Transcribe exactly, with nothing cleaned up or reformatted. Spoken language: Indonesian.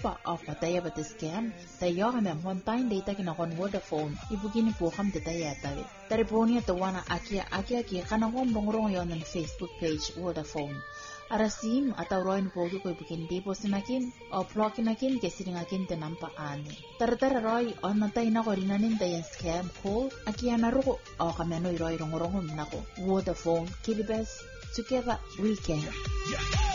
ba of pataya bat scam tayo kami mon time data kinakon Vodafone ibugini po kam detaya tawi tariponi to wana akia akia ki kana kon bongrong yon ng Facebook page Vodafone arasim atau roin pogi ko ibugin depo sinakin o block nakin kesiringakin tenampa ani tartara roy on natay na ko rinanin dayan scam call akia naruko o kami ano roy rongorong nako Vodafone kilibes together we can.